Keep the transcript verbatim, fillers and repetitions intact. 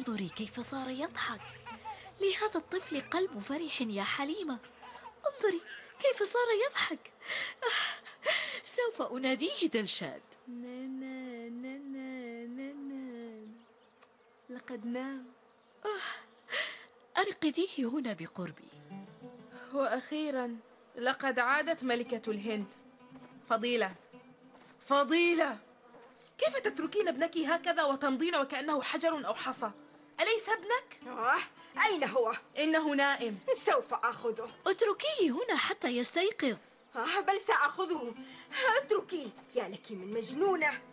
انظري كيف صار يضحك. لهذا الطفل قلب فرح يا حليمة. انظري كيف صار يضحك. سوف أناديه دلشاد. نانا نانا نانا، لقد نام. أرقديه هنا بقربي. وأخيرا لقد عادت ملكة الهند. فضيلة، فضيلة، كيف تتركين ابنك هكذا وتمضين وكأنه حجر أو حصى؟ أليس ابنك؟ آه، أين هو؟ إنه نائم. سوف أخذه. اتركيه هنا حتى يستيقظ. آه، بل سأخذه. اتركي، يا لك من مجنونة.